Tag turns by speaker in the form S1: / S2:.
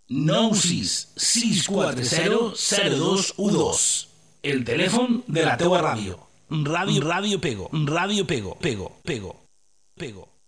S1: 96 640 0212. El telèfon de la teua ràdio. Ràdio Pego. Ràdio Pego. Pego.